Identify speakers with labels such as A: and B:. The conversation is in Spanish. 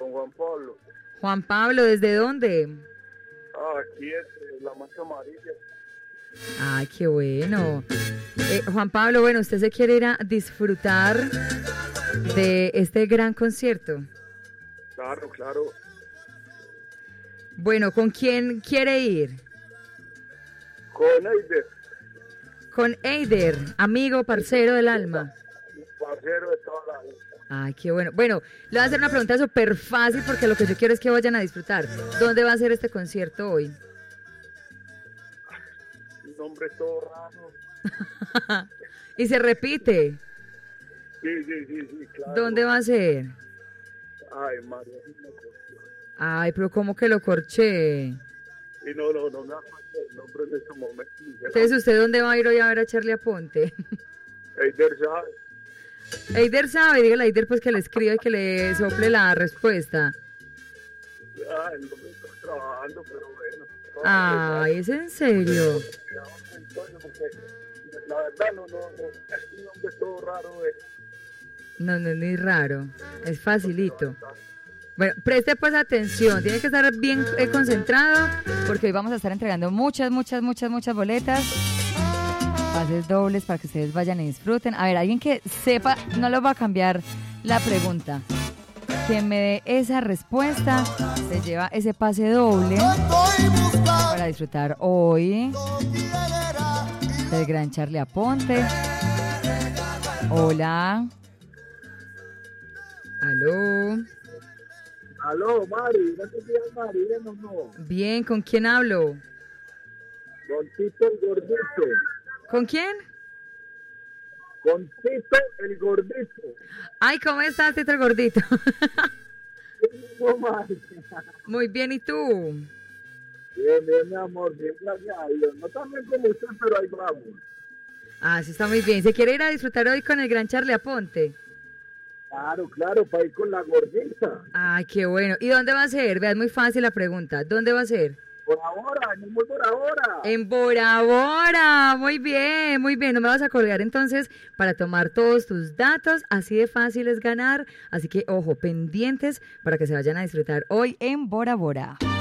A: don Juan Pablo.
B: Juan Pablo, ¿desde dónde?
A: Aquí es la Mancha Amarilla.
B: Ay, qué bueno. Juan Pablo, bueno, ¿usted se quiere ir a disfrutar de este gran concierto?
A: Claro, claro.
B: Bueno, ¿con quién quiere ir?
A: Con Eider.
B: Con Eider, amigo, parcero del alma.
A: Parcero de toda la vida.
B: Ay, qué bueno. Bueno, le voy a hacer una pregunta súper fácil porque lo que yo quiero es que vayan a disfrutar. ¿Dónde va a ser este concierto hoy?
A: Un nombre todo raro.
B: Y se repite.
A: Sí, claro.
B: ¿Dónde va a ser?
A: Ay, María, me cortó.
B: Ay, pero ¿cómo que lo corché?
A: Y no me acuerdo el nombre en este momento.
B: Entonces, ¿usted dónde va a ir hoy a ver a Charlie Aponte?
A: Eider sabe.
B: Eider sabe, dígale a Eider pues que le escriba y que le sople la respuesta.
A: Ay, no me estoy trabajando, pero bueno.
B: Ay, ¿es en serio?
A: La verdad, no, es un nombre todo raro.
B: No es ni raro, es facilito. Bueno, preste pues atención, tiene que estar bien concentrado porque hoy vamos a estar entregando muchas boletas, pases dobles para que ustedes vayan y disfruten. A ver, alguien que sepa, no lo va a cambiar la pregunta, que me dé esa respuesta, se lleva ese pase doble para disfrutar hoy del gran Charlie Aponte. Hola.
A: Aló, Mari, ¿no te quieres Mari? ¿Bien o no?
B: Bien, ¿con quién hablo?
A: Con Tito el Gordito.
B: ¿Con quién?
A: Con Tito el Gordito.
B: Ay, ¿cómo estás, Tito el Gordito?
A: No, Mari.
B: Muy bien, ¿y tú?
A: Bien, mi amor, bien, gracias a Dios. No tan bien como usted, pero ahí vamos.
B: Ah, sí, está muy bien. ¿Se quiere ir a disfrutar hoy con el gran Charlie Aponte?
A: Claro, para ir con la gordita.
B: Ay, qué bueno. ¿Y dónde va a ser? Vea, es muy fácil la pregunta. ¿Dónde va a ser?
A: Por ahora, en Por ahora.
B: En Bora Bora. Muy bien, muy bien. No me vas a colgar entonces para tomar todos tus datos. Así de fácil es ganar. Así que, ojo, pendientes para que se vayan a disfrutar hoy en Bora Bora.